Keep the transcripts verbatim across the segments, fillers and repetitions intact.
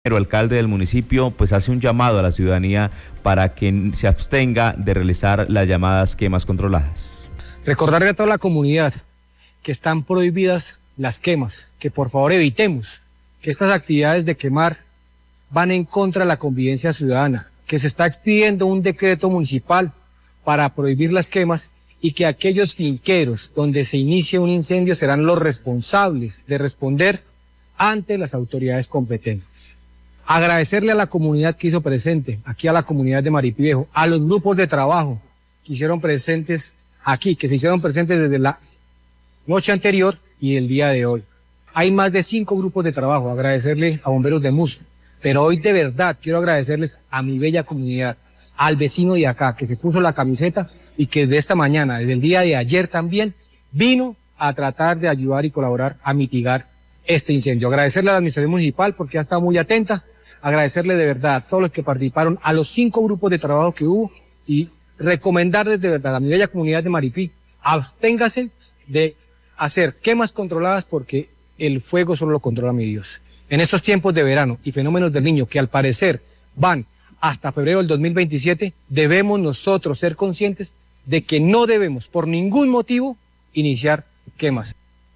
El alcalde del municipio pues hace un llamado a la ciudadanía para que se abstenga de realizar las llamadas quemas controladas. Recordarle a toda la comunidad que están prohibidas las quemas, que por favor evitemos que estas actividades de quemar van en contra de la convivencia ciudadana, que se está expidiendo un decreto municipal para prohibir las quemas y que aquellos finqueros donde se inicie un incendio serán los responsables de responder ante las autoridades competentes. Agradecerle a la comunidad que hizo presente, aquí a la comunidad de Maripí Viejo, a los grupos de trabajo que hicieron presentes aquí, que se hicieron presentes desde la noche anterior y el día de hoy. Hay más de cinco grupos de trabajo, agradecerle a Bomberos de Muso, pero hoy de verdad quiero agradecerles a mi bella comunidad, al vecino de acá que se puso la camiseta y que de esta mañana, desde el día de ayer también, vino a tratar de ayudar y colaborar a mitigar este incendio. Agradecerle a la administración municipal porque ha estado muy atenta, agradecerle de verdad a todos los que participaron, a los cinco grupos de trabajo que hubo y recomendarles de verdad a mi bella comunidad de Maripí, absténgase de hacer quemas controladas porque el fuego solo lo controla mi Dios. En estos tiempos de verano y fenómenos del Niño que al parecer van hasta febrero del dos mil veintisiete, debemos nosotros ser conscientes de que no debemos por ningún motivo iniciar quemas.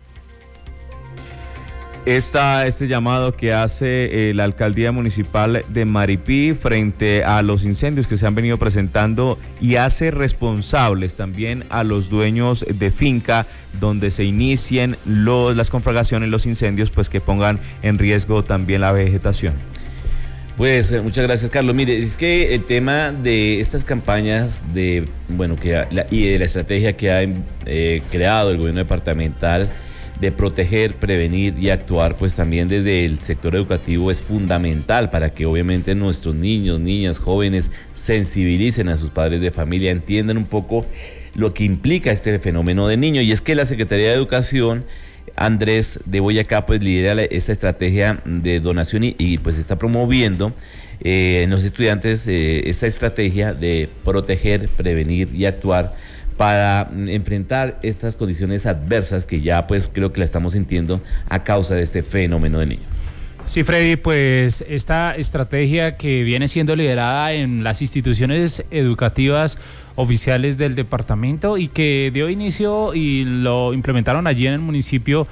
Esta, este llamado que hace eh, la alcaldía municipal de Maripí frente a los incendios que se han venido presentando y hace responsables también a los dueños de finca donde se inicien los, las conflagraciones, los incendios, pues que pongan en riesgo también la vegetación. Pues eh, muchas gracias, Carlos. Mire, es que el tema de estas campañas de, bueno, que la, y de la estrategia que ha eh, creado el gobierno departamental de proteger, prevenir y actuar, pues también desde el sector educativo es fundamental para que obviamente nuestros niños, niñas, jóvenes sensibilicen a sus padres de familia, entiendan un poco lo que implica este fenómeno de niño. Y es que la Secretaría de Educación, Andrés de Boyacá, pues lidera esta estrategia de donación y, y pues está promoviendo eh, en los estudiantes eh, esta estrategia de proteger, prevenir y actuar para enfrentar estas condiciones adversas que ya pues creo que la estamos sintiendo a causa de este fenómeno de niño. Sí, Freddy, pues esta estrategia que viene siendo liderada en las instituciones educativas oficiales del departamento y que dio inicio y lo implementaron allí en el municipio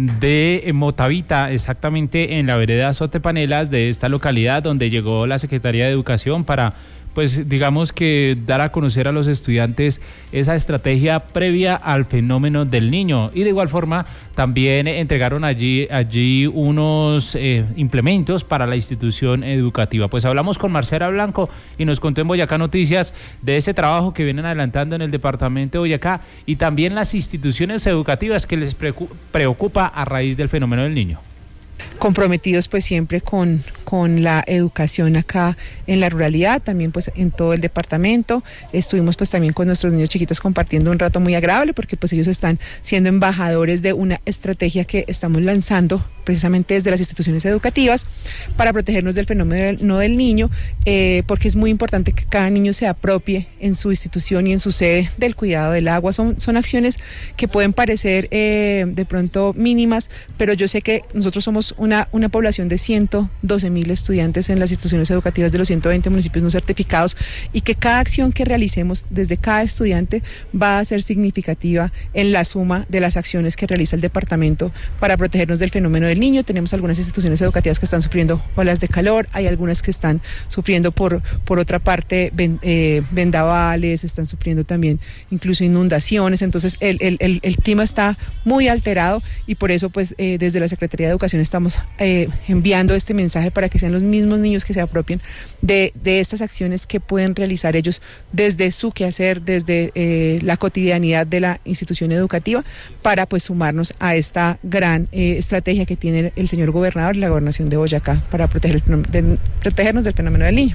de Motavita, exactamente en la vereda Sotepanelas de esta localidad, donde llegó la Secretaría de Educación para, pues digamos que dar a conocer a los estudiantes esa estrategia previa al fenómeno del niño. Y de igual forma también entregaron allí, allí unos eh, implementos para la institución educativa. Pues hablamos con Marcela Blanco y nos contó en Boyacá Noticias de ese trabajo que vienen adelantando en el departamento de Boyacá y también las instituciones educativas que les preocupa a raíz del fenómeno del niño. Comprometidos pues siempre con, con la educación acá en la ruralidad, también pues en todo el departamento. Estuvimos pues también con nuestros niños chiquitos compartiendo un rato muy agradable porque pues ellos están siendo embajadores de una estrategia que estamos lanzando precisamente desde las instituciones educativas para protegernos del fenómeno del, no del niño, eh, porque es muy importante que cada niño se apropie en su institución y en su sede del cuidado del agua. Son, son acciones que pueden parecer eh, de pronto mínimas, pero yo sé que nosotros somos una, una población de ciento doce mil estudiantes en las instituciones educativas de los ciento veinte municipios no certificados y que cada acción que realicemos desde cada estudiante va a ser significativa en la suma de las acciones que realiza el departamento para protegernos del fenómeno del niño. Tenemos algunas instituciones educativas que están sufriendo olas de calor, hay algunas que están sufriendo por, por otra parte ven, eh, vendavales, están sufriendo también incluso inundaciones, entonces el, el, el, el clima está muy alterado y por eso pues eh, desde la Secretaría de Educación estamos eh, enviando este mensaje para que sean los mismos niños que se apropien de, de estas acciones que pueden realizar ellos desde su quehacer, desde eh, la cotidianidad de la institución educativa para pues sumarnos a esta gran eh, estrategia que tiene el señor gobernador y la gobernación de Boyacá para proteger el, de, protegernos del fenómeno del niño.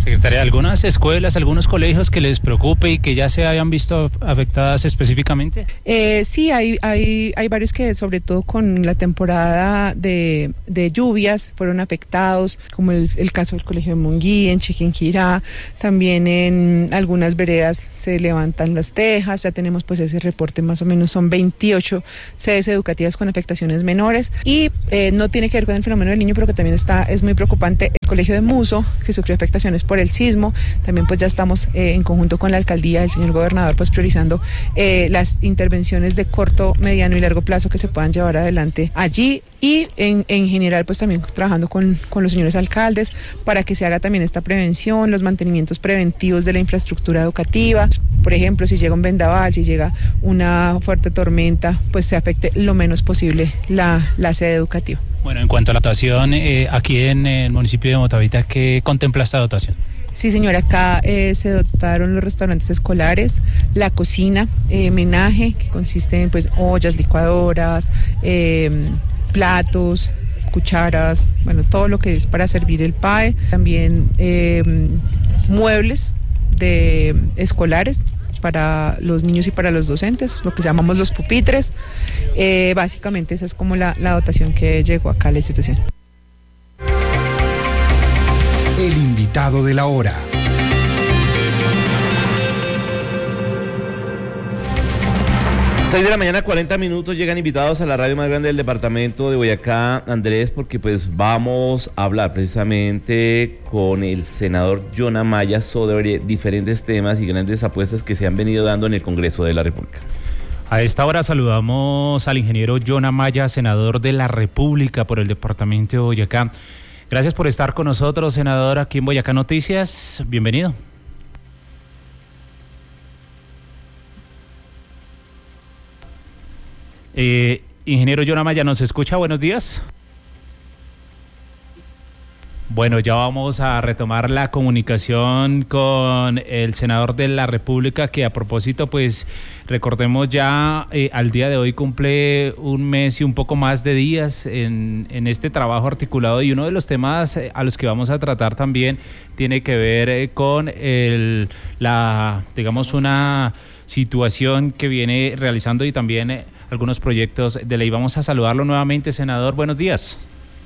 Secretaria, ¿algunas escuelas, algunos colegios que les preocupe y que ya se hayan visto afectadas específicamente? Eh, sí, hay, hay, hay varios que sobre todo con la temporada de, de lluvias fueron afectados, como el, el caso del Colegio de Monguí, en Chiquinquirá, también en algunas veredas se levantan las tejas, ya tenemos pues ese reporte, más o menos son veintiocho sedes educativas con afectaciones menores y eh, no tiene que ver con el fenómeno del niño, pero que también está, es muy preocupante el Colegio de Muso, que sufrió afectaciones por el sismo. También pues ya estamos eh, en conjunto con la alcaldía del señor gobernador pues priorizando eh, las intervenciones de corto, mediano y largo plazo que se puedan llevar adelante allí y en, en general pues también trabajando con, con los señores alcaldes para que se haga también esta prevención, los mantenimientos preventivos de la infraestructura educativa. Por ejemplo, si llega un vendaval, si llega una fuerte tormenta, pues se afecte lo menos posible la, la sede educativa. Bueno, en cuanto a la dotación, eh, aquí en el municipio de Motavita, ¿qué contempla esta dotación? Sí, señora, acá eh, se dotaron los restaurantes escolares, la cocina, eh, menaje, que consiste en pues ollas, licuadoras, eh, platos, cucharas, bueno, todo lo que es para servir el P A E, también eh, muebles de escolares para los niños y para los docentes, lo que llamamos los pupitres. Eh, básicamente esa es como la, la dotación que llegó acá a la institución. El invitado de la hora. seis de la mañana, cuarenta minutos, llegan invitados a la radio más grande del departamento de Boyacá, Andrés, porque pues vamos a hablar precisamente con el senador John Amaya sobre diferentes temas y grandes apuestas que se han venido dando en el Congreso de la República. A esta hora saludamos al ingeniero John Amaya, senador de la República por el departamento de Boyacá. Gracias por estar con nosotros, senador, aquí en Boyacá Noticias. Bienvenido. Eh, ingeniero John Amaya, ¿nos escucha? Buenos días. Bueno, ya vamos a retomar la comunicación con el senador de la República, que a propósito, pues recordemos ya eh, al día de hoy cumple un mes y un poco más de días en, en este trabajo articulado, y uno de los temas eh, a los que vamos a tratar también tiene que ver eh, con el, la, digamos, una situación que viene realizando y también eh, algunos proyectos de ley. Vamos a saludarlo nuevamente, senador. Buenos días.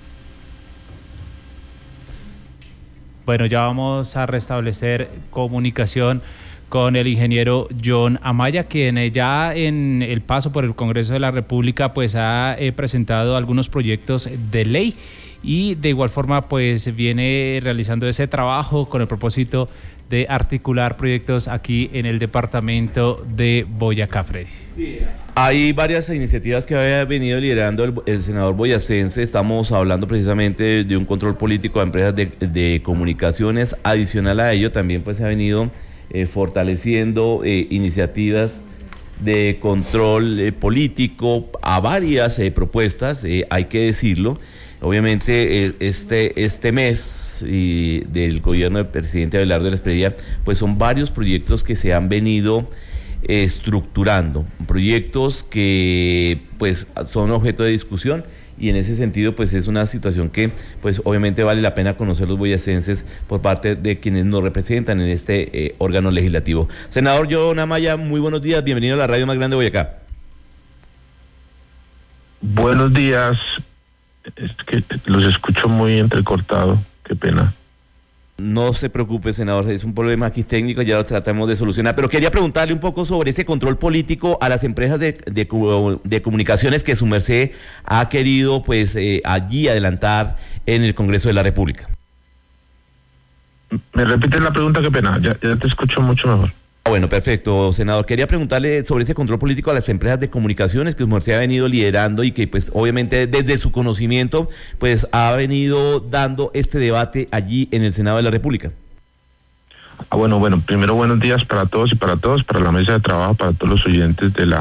Bueno, ya vamos a restablecer comunicación con el ingeniero John Amaya, quien ya en el paso por el Congreso de la República pues ha eh, presentado algunos proyectos de ley y de igual forma pues viene realizando ese trabajo con el propósito de articular proyectos aquí en el departamento de Boyacá, Freddy. Sí. Hay varias iniciativas que había venido liderando el, el senador boyacense. Estamos hablando precisamente de un control político a empresas de, de comunicaciones. Adicional a ello, también pues se ha venido eh, fortaleciendo eh, iniciativas de control eh, político a varias eh, propuestas, eh, hay que decirlo. Obviamente este, este mes y del gobierno del presidente Abelardo de la Espriella, pues son varios proyectos que se han venido eh, estructurando, proyectos que pues son objeto de discusión, y en ese sentido pues es una situación que pues obviamente vale la pena conocer los boyacenses por parte de quienes nos representan en este eh, órgano legislativo. Senador John Amaya, muy buenos días, bienvenido a la radio más grande de Boyacá. Buenos días. Es que los escucho muy entrecortado, qué pena. No se preocupe, senador, es un problema aquí técnico, ya lo tratamos de solucionar, pero quería preguntarle un poco sobre ese control político a las empresas de, de, de comunicaciones que su merced ha querido pues eh, allí adelantar en el Congreso de la República. ¿Me repiten la pregunta? Qué pena, ya, ya te escucho mucho mejor. Bueno, perfecto, senador. Quería preguntarle sobre ese control político a las empresas de comunicaciones que usted ha venido liderando y que pues obviamente desde su conocimiento pues ha venido dando este debate allí en el Senado de la República. Ah, bueno, bueno, primero buenos días para todos y para todos, para la mesa de trabajo, para todos los oyentes de la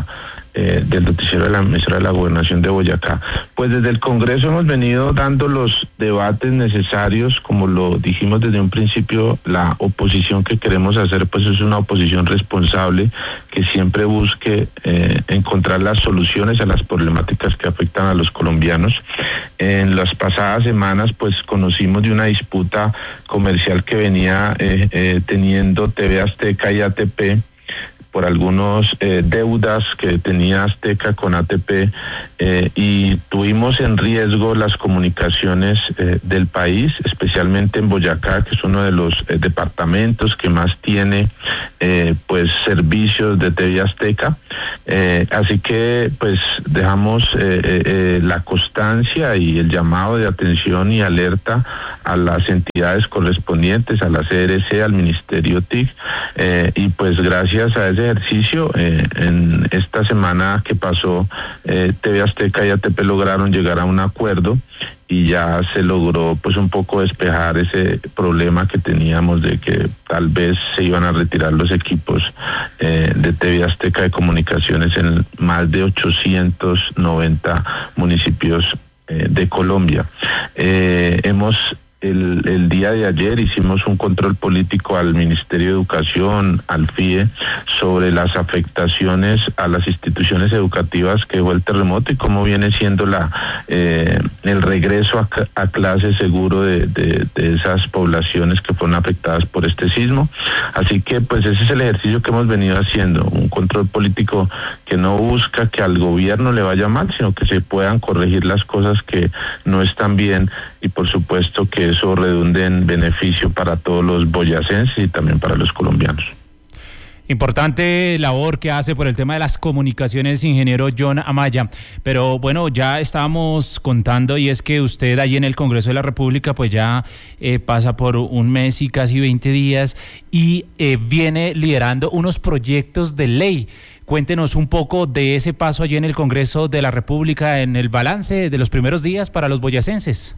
eh, del noticiero de la emisora de la Gobernación de Boyacá. Pues desde el Congreso hemos venido dando los debates necesarios, como lo dijimos desde un principio, la oposición que queremos hacer pues es una oposición responsable que siempre busque eh, encontrar las soluciones a las problemáticas que afectan a los colombianos. En las pasadas semanas pues conocimos de una disputa comercial que venía eh, eh, teniendo T V Azteca y A T P por algunos eh, deudas que tenía Azteca con A T P eh, y tuvimos en riesgo las comunicaciones eh, del país, especialmente en Boyacá, que es uno de los eh, departamentos que más tiene eh, pues servicios de T V Azteca. Eh, así que pues dejamos eh, eh, la constancia y el llamado de atención y alerta a las entidades correspondientes, a la C R C, al Ministerio T I C, eh, y pues gracias a ese ejercicio, eh, en esta semana que pasó, eh, T V Azteca y A T P lograron llegar a un acuerdo y ya se logró pues un poco despejar ese problema que teníamos de que tal vez se iban a retirar los equipos eh, de T V Azteca de comunicaciones en más de ochocientos noventa municipios eh, de Colombia. Eh, hemos El, el día de ayer hicimos un control político al Ministerio de Educación, al F I E, sobre las afectaciones a las instituciones educativas que dejó el terremoto y cómo viene siendo la eh, el regreso a, a clase seguro de, de, de esas poblaciones que fueron afectadas por este sismo. Así que pues ese es el ejercicio que hemos venido haciendo, un control político que no busca que al gobierno le vaya mal, sino que se puedan corregir las cosas que no están bien y por supuesto que eso redunde en beneficio para todos los boyacenses y también para los colombianos. Importante labor que hace por el tema de las comunicaciones, ingeniero John Amaya. Pero bueno, ya estábamos contando y es que usted allí en el Congreso de la República pues ya eh, pasa por un mes y casi veinte días y eh, viene liderando unos proyectos de ley. Cuéntenos un poco de ese paso allí en el Congreso de la República, en el balance de los primeros días para los boyacenses.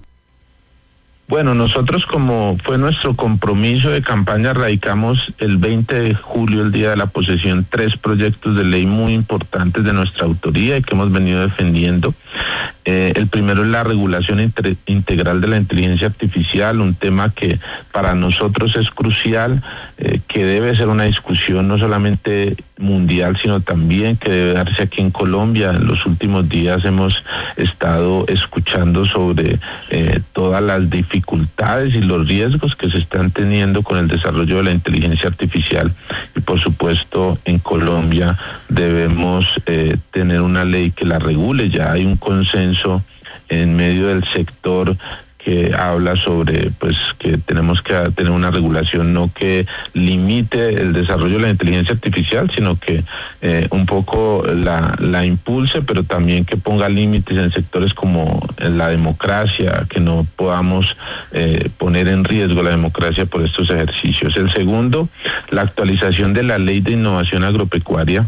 Bueno, nosotros, como fue nuestro compromiso de campaña, radicamos el veinte de julio, el día de la posesión, tres proyectos de ley muy importantes de nuestra autoría y que hemos venido defendiendo. Eh, el primero es la regulación inter- integral de la inteligencia artificial, un tema que para nosotros es crucial, eh, que debe ser una discusión no solamente mundial, sino también que debe darse aquí en Colombia. En los últimos días hemos estado escuchando sobre eh, todas las dificultades y los riesgos que se están teniendo con el desarrollo de la inteligencia artificial y por supuesto en Colombia debemos eh, tener una ley que la regule. Ya hay un consenso en medio del sector que habla sobre pues que tenemos que tener una regulación no que limite el desarrollo de la inteligencia artificial, sino que eh, un poco la, la impulse, pero también que ponga límites en sectores como la democracia, que no podamos eh, poner en riesgo la democracia por estos ejercicios. El segundo, la actualización de la Ley de Innovación Agropecuaria.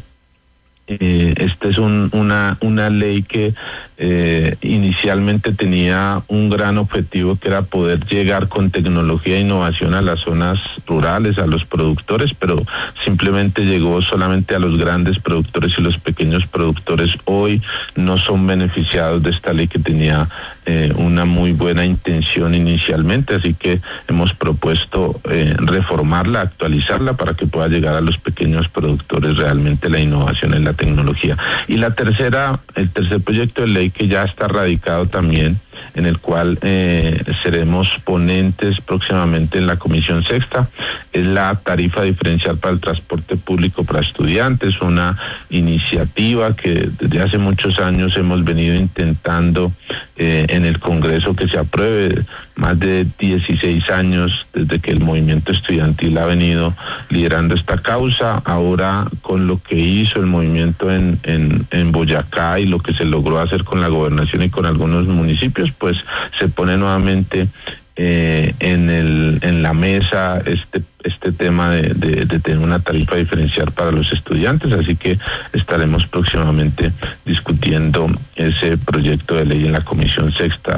Eh, esta es un, una, una ley que eh, inicialmente tenía un gran objetivo, que era poder llegar con tecnología e innovación a las zonas rurales, a los productores, pero simplemente llegó solamente a los grandes productores y los pequeños productores hoy no son beneficiados de esta ley que tenía eh, una muy buena intención inicialmente, así que hemos propuesto eh, reformarla, actualizarla para que pueda llegar a los pequeños productores realmente la innovación en la tecnología. Y la tercera, el tercer proyecto de ley que ya está radicado también, en el cual eh, seremos ponentes próximamente en la Comisión Sexta, es la tarifa diferencial para el transporte público para estudiantes, una iniciativa que desde hace muchos años hemos venido intentando eh, en el Congreso que se apruebe. Más de dieciséis años desde que el movimiento estudiantil ha venido liderando esta causa. Ahora, con lo que hizo el movimiento en, en, en Boyacá y lo que se logró hacer con la gobernación y con algunos municipios, pues se pone nuevamente eh, en el en la mesa este este tema de, de, de tener una tarifa diferencial para los estudiantes, así que estaremos próximamente discutiendo ese proyecto de ley en la Comisión Sexta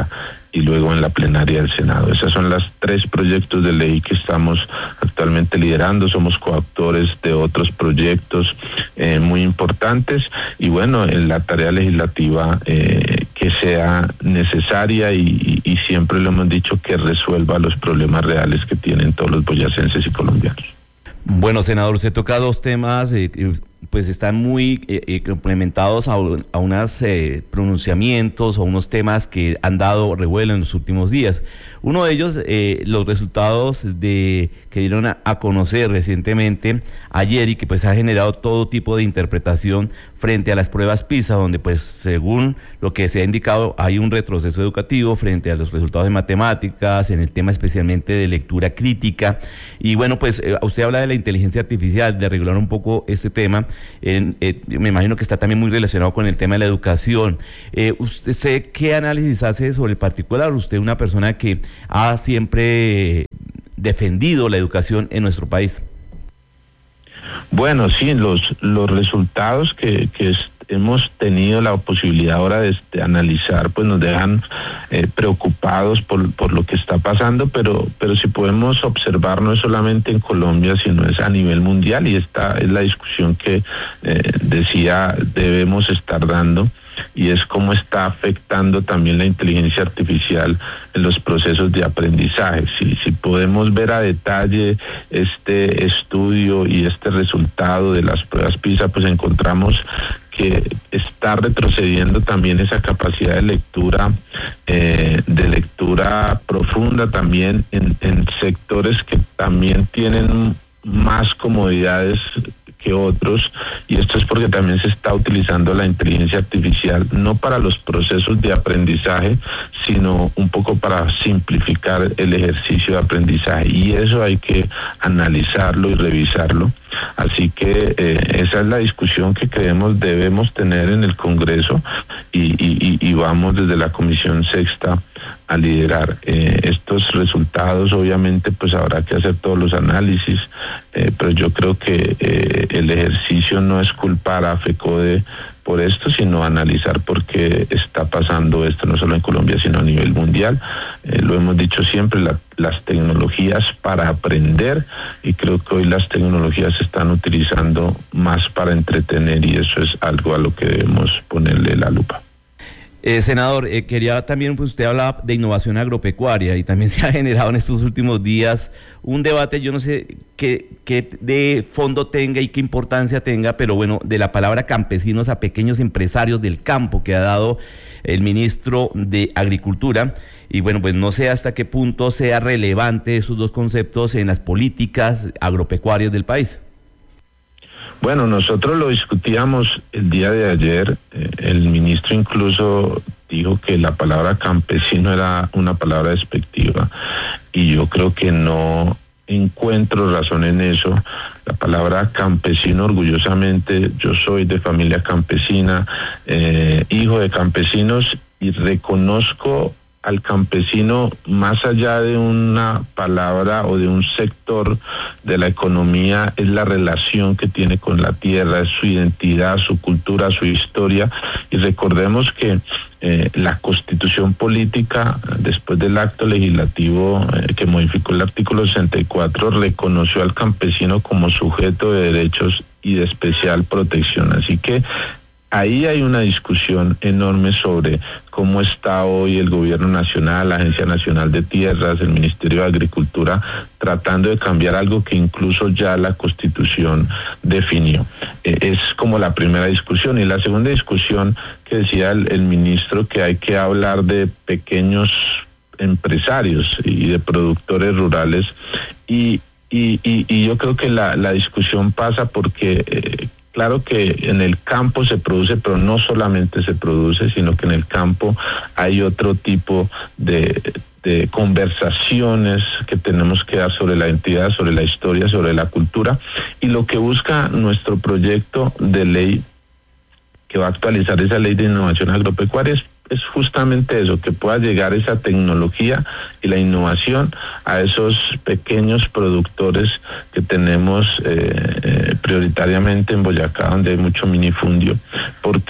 y luego en la plenaria del Senado. Esos son los tres proyectos de ley que estamos actualmente liderando. Somos coautores de otros proyectos eh, muy importantes y bueno, en la tarea legislativa eh, que sea necesaria y, y, y siempre lo hemos dicho, que resuelva los problemas reales que tienen todos los boyacenses y colombianos. Bueno, senador, usted toca dos temas, eh, pues están muy eh, complementados a, a unos eh, pronunciamientos o unos temas que han dado revuelo en los últimos días. Uno de ellos, eh, los resultados de que dieron a, a conocer recientemente ayer y que pues ha generado todo tipo de interpretación frente a las pruebas PISA, donde pues según lo que se ha indicado hay un retroceso educativo frente a los resultados de matemáticas, en el tema especialmente de lectura crítica. Y bueno, pues eh, usted habla de la inteligencia artificial, de regular un poco este tema. En, eh, me imagino que está también muy relacionado con el tema de la educación. Eh, ¿Usted qué análisis hace sobre el particular? Usted, una persona que ha siempre defendido la educación en nuestro país. Bueno, sí, los, los resultados que, que es, hemos tenido la posibilidad ahora de, de analizar, pues nos dejan eh, preocupados por, por lo que está pasando, pero, pero si podemos observar, no es solamente en Colombia, sino es a nivel mundial, y esta es la discusión que eh, decía debemos estar dando, y es cómo está afectando también la inteligencia artificial en los procesos de aprendizaje. Si, si podemos ver a detalle este estudio y este resultado de las pruebas PISA, pues encontramos que está retrocediendo también esa capacidad de lectura, eh, de lectura profunda también en, en sectores que también tienen más comodidades que otros, y esto es porque también se está utilizando la inteligencia artificial no para los procesos de aprendizaje, sino un poco para simplificar el ejercicio de aprendizaje, y eso hay que analizarlo y revisarlo. Así que eh, esa es la discusión que creemos debemos tener en el Congreso, y, y, y vamos desde la Comisión Sexta a liderar eh, estos resultados. Obviamente pues habrá que hacer todos los análisis, eh, pero yo creo que eh, el ejercicio no es culpar a FECODE por esto, sino analizar por qué está pasando esto, no solo en Colombia, sino a nivel mundial. Eh, lo hemos dicho siempre, la, las tecnologías para aprender, y creo que hoy las tecnologías se están utilizando más para entretener, y eso es algo a lo que debemos ponerle la lupa. Eh, senador, eh, quería también, pues usted hablaba de innovación agropecuaria y también se ha generado en estos últimos días un debate, yo no sé qué, qué de fondo tenga y qué importancia tenga, pero bueno, de la palabra campesinos a pequeños empresarios del campo que ha dado el ministro de Agricultura. Y bueno, pues no sé hasta qué punto sea relevante esos dos conceptos en las políticas agropecuarias del país. Bueno, nosotros lo discutíamos el día de ayer. Eh, el ministro incluso dijo que la palabra campesino era una palabra despectiva, y yo creo que no encuentro razón en eso. La palabra campesino, orgullosamente, yo soy de familia campesina, eh, hijo de campesinos, y reconozco al campesino más allá de una palabra o de un sector de la economía, es la relación que tiene con la tierra, es su identidad, su cultura, su historia. Y recordemos que eh, la Constitución política, después del acto legislativo eh, que modificó el artículo sesenta y cuatro, reconoció al campesino como sujeto de derechos y de especial protección. Así que ahí hay una discusión enorme sobre cómo está hoy el gobierno nacional, la Agencia Nacional de Tierras, el Ministerio de Agricultura, tratando de cambiar algo que incluso ya la Constitución definió. Eh, es como la primera discusión. Y la segunda discusión que decía el, el ministro, que hay que hablar de pequeños empresarios y de productores rurales, y, y, y, y yo creo que la, la discusión pasa porque Eh, claro que en el campo se produce, pero no solamente se produce, sino que en el campo hay otro tipo de, de conversaciones que tenemos que dar sobre la identidad, sobre la historia, sobre la cultura, y lo que busca nuestro proyecto de ley que va a actualizar esa ley de innovación agropecuaria es es justamente eso, que pueda llegar esa tecnología y la innovación a esos pequeños productores que tenemos eh, eh, prioritariamente en Boyacá, donde hay mucho minifundio, porque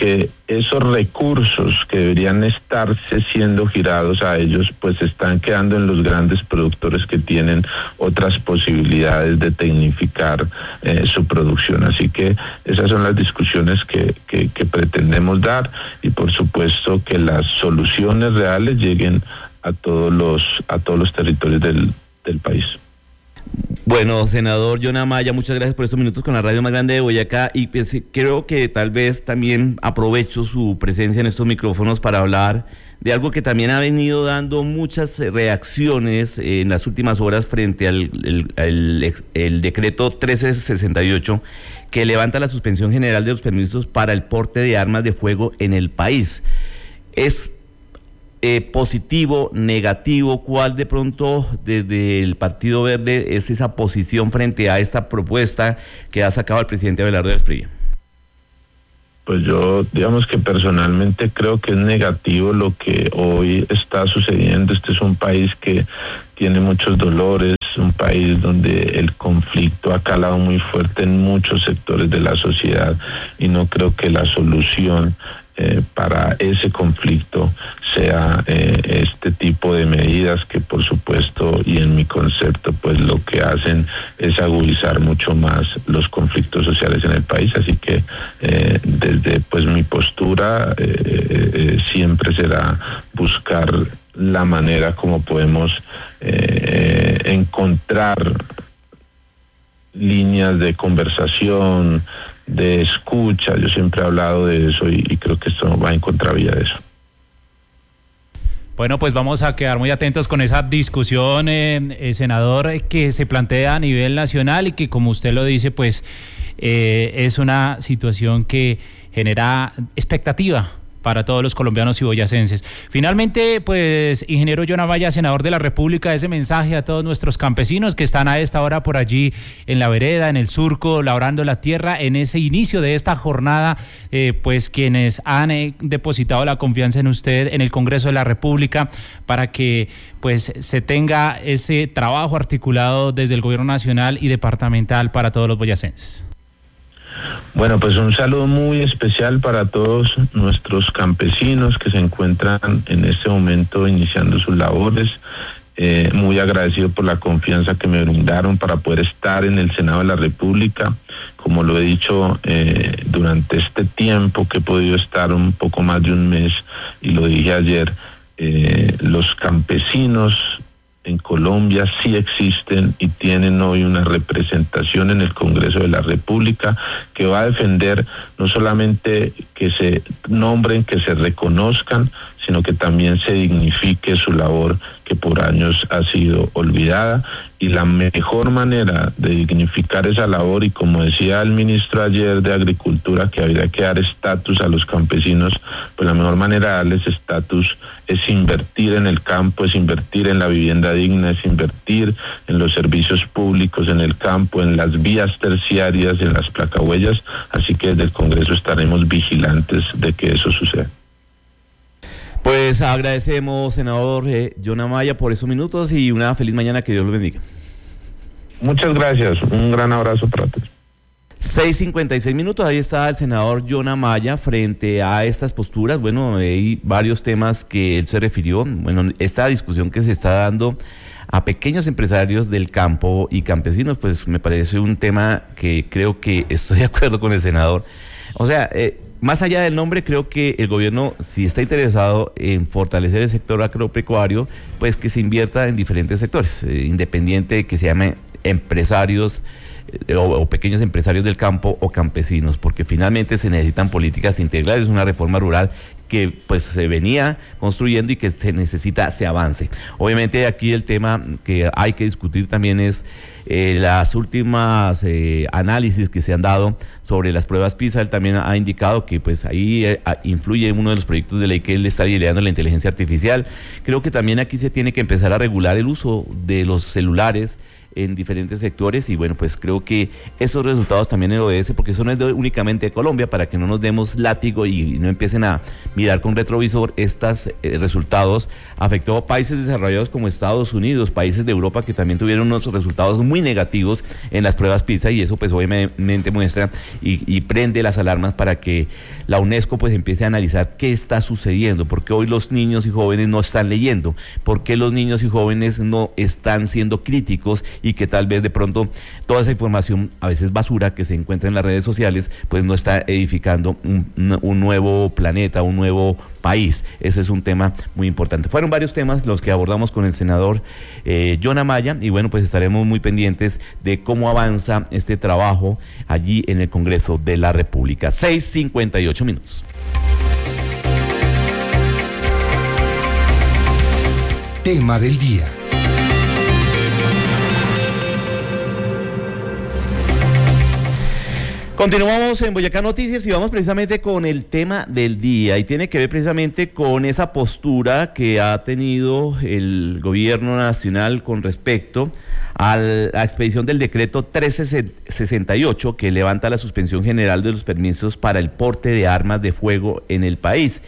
esos recursos que deberían estarse siendo girados a ellos, pues están quedando en los grandes productores que tienen otras posibilidades de tecnificar eh, su producción. Así que esas son las discusiones que, que, que pretendemos dar, y por supuesto que las soluciones reales lleguen a todos los, a todos los territorios del, del país. Bueno, senador John Amaya, muchas gracias por estos minutos con la radio más grande de Boyacá, y pues creo que tal vez también aprovecho su presencia en estos micrófonos para hablar de algo que también ha venido dando muchas reacciones en las últimas horas frente al el, el, el decreto trece sesenta y ocho, que levanta la suspensión general de los permisos para el porte de armas de fuego en el país. Es Eh, positivo, negativo, ¿cuál de pronto desde el Partido Verde es esa posición frente a esta propuesta que ha sacado el presidente Abelardo Esprilla? Pues yo, digamos que personalmente creo que es negativo lo que hoy está sucediendo. Este es un país que tiene muchos dolores, un país donde el conflicto ha calado muy fuerte en muchos sectores de la sociedad, y no creo que la solución Eh, para ese conflicto sea eh, este tipo de medidas que, por supuesto, y en mi concepto, pues lo que hacen es agudizar mucho más los conflictos sociales en el país. Así que eh, desde pues mi postura eh, eh, siempre será buscar la manera como podemos eh, encontrar líneas de conversación, de escucha. Yo siempre he hablado de eso, y, y creo que esto va en contravía de eso. Bueno, pues vamos a quedar muy atentos con esa discusión, eh, eh, senador, que se plantea a nivel nacional y que, como usted lo dice, pues eh, es una situación que genera expectativa para todos los colombianos y boyacenses. Finalmente, pues, ingeniero John Amaya, senador de la República, ese mensaje a todos nuestros campesinos que están a esta hora por allí en la vereda, en el surco, labrando la tierra, en ese inicio de esta jornada, eh, pues quienes han eh, depositado la confianza en usted en el Congreso de la República, para que pues se tenga ese trabajo articulado desde el gobierno nacional y departamental para todos los boyacenses. Bueno, pues un saludo muy especial para todos nuestros campesinos que se encuentran en este momento iniciando sus labores. Eh, muy agradecido por la confianza que me brindaron para poder estar en el Senado de la República. Como lo he dicho eh, durante este tiempo que he podido estar, un poco más de un mes, y lo dije ayer, eh, los campesinos en Colombia sí existen y tienen hoy una representación en el Congreso de la República que va a defender no solamente que se nombren, que se reconozcan, sino que también se dignifique su labor, que por años ha sido olvidada. Y la mejor manera de dignificar esa labor, y como decía el ministro ayer de Agricultura, que habría que dar estatus a los campesinos, pues la mejor manera de darles estatus es invertir en el campo, es invertir en la vivienda digna, es invertir en los servicios públicos en el campo, en las vías terciarias, en las placahuellas. Así que desde el Congreso estaremos vigilantes de que eso suceda. Pues agradecemos, senador eh, John Amaya, por esos minutos, y una feliz mañana, que Dios lo bendiga. Muchas gracias, un gran abrazo para todos. seis cincuenta y seis minutos, ahí está el senador John Amaya frente a estas posturas. Bueno, hay varios temas que él se refirió. Bueno, esta discusión que se está dando a pequeños empresarios del campo y campesinos, pues me parece un tema que creo que estoy de acuerdo con el senador. O sea, eh, más allá del nombre, creo que el gobierno, si está interesado en fortalecer el sector agropecuario, pues que se invierta en diferentes sectores, eh, independiente de que se llame empresarios eh, o, o pequeños empresarios del campo o campesinos, porque finalmente se necesitan políticas integrales, una reforma rural que pues se venía construyendo y que se necesita se avance. Obviamente aquí el tema que hay que discutir también es eh, las últimas eh, análisis que se han dado sobre las pruebas PISA. Él también ha indicado que pues ahí eh, influye uno de los proyectos de ley que él está liderando, la inteligencia artificial. Creo que también aquí se tiene que empezar a regular el uso de los celulares en diferentes sectores y bueno, pues creo que esos resultados también obedecen, porque eso no es de, únicamente de Colombia, para que no nos demos látigo y, y no empiecen a mirar con retrovisor. Estos eh, resultados afectó a países desarrollados como Estados Unidos, países de Europa que también tuvieron unos resultados muy negativos en las pruebas PISA, y eso pues obviamente muestra y, y prende las alarmas para que la UNESCO pues empiece a analizar qué está sucediendo, porque hoy los niños y jóvenes no están leyendo, porque los niños y jóvenes no están siendo críticos, y que tal vez de pronto toda esa información, a veces basura, que se encuentra en las redes sociales, pues no está edificando un, un nuevo planeta, un nuevo país. Ese es un tema muy importante. Fueron varios temas los que abordamos con el senador eh, John Amaya, y bueno, pues estaremos muy pendientes de cómo avanza este trabajo allí en el Congreso de la República. seis cincuenta y ocho minutos. Tema del día. Continuamos en Boyacá Noticias y vamos precisamente con el tema del día, y tiene que ver precisamente con esa postura que ha tenido el gobierno nacional con respecto a la expedición del decreto trece sesenta y ocho, que levanta la suspensión general de los permisos para el porte de armas de fuego en el país.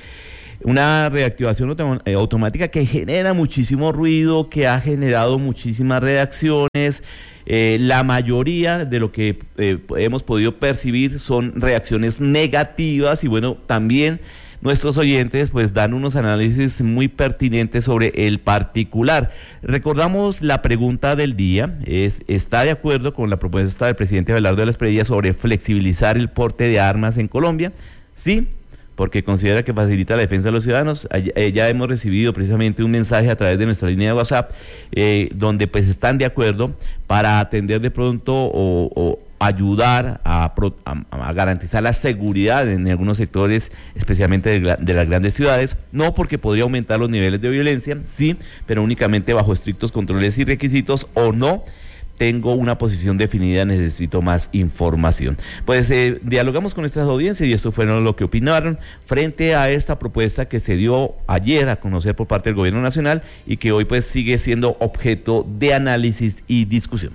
Una reactivación autom- eh, automática que genera muchísimo ruido, que ha generado muchísimas reacciones. Eh, la mayoría de lo que eh, hemos podido percibir son reacciones negativas, y bueno, también nuestros oyentes pues dan unos análisis muy pertinentes sobre el particular. Recordamos la pregunta del día, es: ¿está de acuerdo con la propuesta del presidente Abelardo de la Espriella sobre flexibilizar el porte de armas en Colombia? Sí, porque considera que facilita la defensa de los ciudadanos. Ya hemos recibido precisamente un mensaje a través de nuestra línea de WhatsApp, eh, donde pues están de acuerdo para atender de pronto o, o ayudar a, a, a garantizar la seguridad en algunos sectores, especialmente de, de las grandes ciudades, no porque podría aumentar los niveles de violencia, sí, pero únicamente bajo estrictos controles y requisitos, o no tengo una posición definida, necesito más información. Pues eh, dialogamos con nuestras audiencias y esto fue lo que opinaron frente a esta propuesta que se dio ayer a conocer por parte del Gobierno Nacional y que hoy pues sigue siendo objeto de análisis y discusión.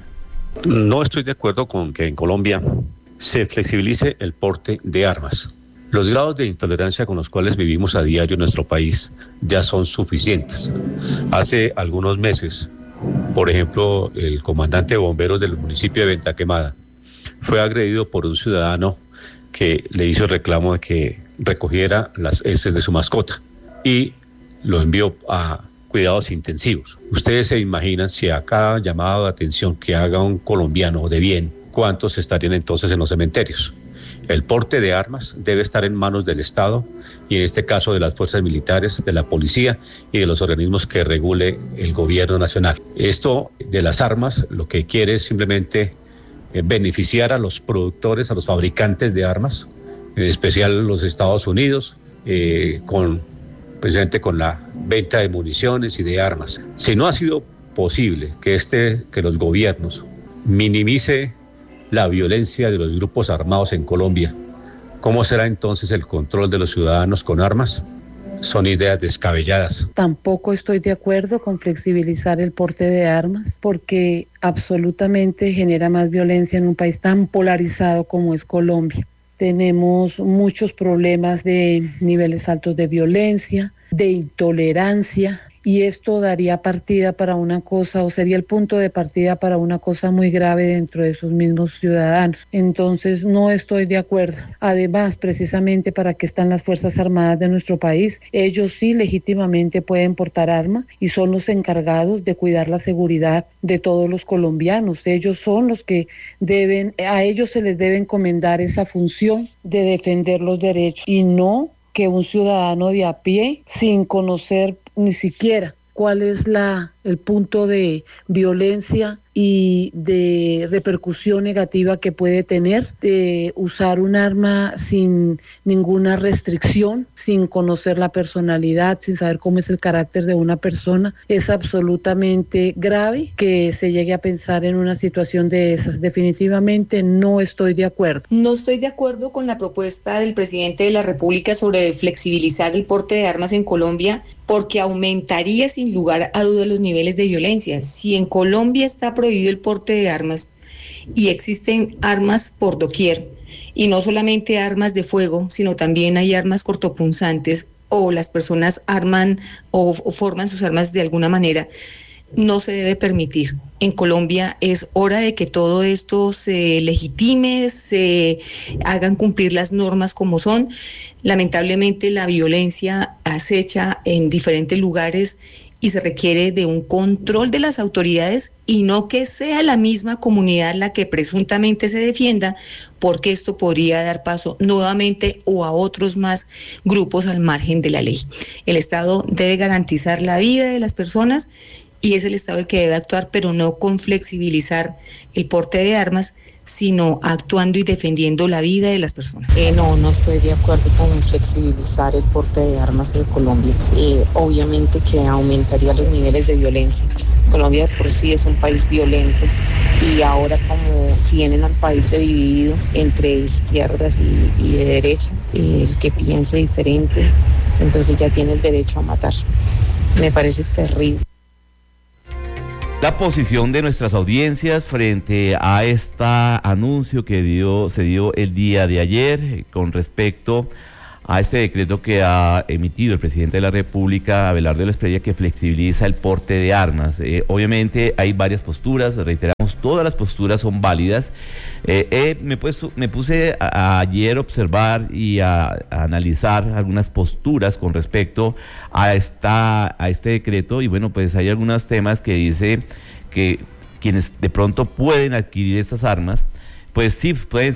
No estoy de acuerdo con que en Colombia se flexibilice el porte de armas. Los grados de intolerancia con los cuales vivimos a diario en nuestro país ya son suficientes. Hace algunos meses, por ejemplo, el comandante de bomberos del municipio de Venta Quemada fue agredido por un ciudadano que le hizo el reclamo de que recogiera las heces de su mascota y lo envió a cuidados intensivos. Ustedes se imaginan, si a cada llamado de atención que haga un colombiano de bien, ¿cuántos estarían entonces en los cementerios? El porte de armas debe estar en manos del Estado y en este caso de las fuerzas militares, de la policía y de los organismos que regule el gobierno nacional. Esto de las armas lo que quiere es simplemente eh, beneficiar a los productores, a los fabricantes de armas, en especial los Estados Unidos, eh, con, precisamente con la venta de municiones y de armas. Si no ha sido posible que, este, que los gobiernos minimice la violencia de los grupos armados en Colombia, ¿cómo será entonces el control de los ciudadanos con armas? Son ideas descabelladas. Tampoco estoy de acuerdo con flexibilizar el porte de armas porque absolutamente genera más violencia en un país tan polarizado como es Colombia. Tenemos muchos problemas de niveles altos de violencia, de intolerancia, y esto daría partida para una cosa, o sería el punto de partida para una cosa muy grave dentro de esos mismos ciudadanos. Entonces no estoy de acuerdo. Además, precisamente para qué están las Fuerzas Armadas de nuestro país, ellos sí legítimamente pueden portar armas y son los encargados de cuidar la seguridad de todos los colombianos. Ellos son los que deben, a ellos se les debe encomendar esa función de defender los derechos y no que un ciudadano de a pie, sin conocer ni siquiera cuál es la, el punto de violencia y de repercusión negativa que puede tener de usar un arma sin ninguna restricción, sin conocer la personalidad, sin saber cómo es el carácter de una persona. Es absolutamente grave que se llegue a pensar en una situación de esas. Definitivamente no estoy de acuerdo. No estoy de acuerdo con la propuesta del presidente de la República sobre flexibilizar el porte de armas en Colombia porque aumentaría sin lugar a dudas los niveles de violencia. Si en Colombia está prohibido el porte de armas y existen armas por doquier, y no solamente armas de fuego, sino también hay armas cortopunzantes, o las personas arman o, o forman sus armas de alguna manera, no se debe permitir. En Colombia es hora de que todo esto se legitime, se hagan cumplir las normas como son. Lamentablemente la violencia acecha en diferentes lugares y se requiere de un control de las autoridades y no que sea la misma comunidad la que presuntamente se defienda, porque esto podría dar paso nuevamente o a otros más grupos al margen de la ley. El Estado debe garantizar la vida de las personas y es el Estado el que debe actuar, pero no con flexibilizar el porte de armas, sino actuando y defendiendo la vida de las personas. Eh, no, no estoy de acuerdo con flexibilizar el porte de armas en Colombia. Eh, obviamente que aumentaría los niveles de violencia. Colombia por sí es un país violento y ahora como tienen al país dividido entre izquierdas y, y de derecha, eh, el que piense diferente, entonces ya tiene el derecho a matar. Me parece terrible. La posición de nuestras audiencias frente a este anuncio que dio, se dio el día de ayer con respecto a este decreto que ha emitido el presidente de la República, Abelardo de la Espriella, que flexibiliza el porte de armas. Eh, obviamente hay varias posturas, reiteramos, todas las posturas son válidas. Eh, eh, me, puesto, me puse a, a ayer a observar y a, a analizar algunas posturas con respecto a, esta, a este decreto, y bueno, pues hay algunos temas que dice que quienes de pronto pueden adquirir estas armas, pues sí, pueden